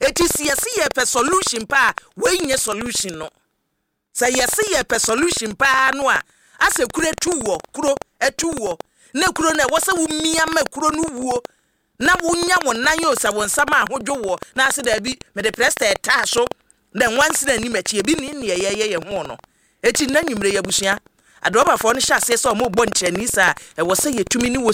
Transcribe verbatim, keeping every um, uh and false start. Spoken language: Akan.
eti si yesi ye pe solution pa we nye solution no say yesi ye pe solution pa no a ase kuro etuwo kuro etuwo na kuro na wo se wo mia ma kuro no wuo na wonya wonan yo sa wonsama ahodwo na ase da bi me de presta eta so na wansi na ni machi ebi ni ne ye ye ye ho no eti na nwumre ya busua adoba fo no hya ase so mo bo nkyani sa e wo se yetumi ni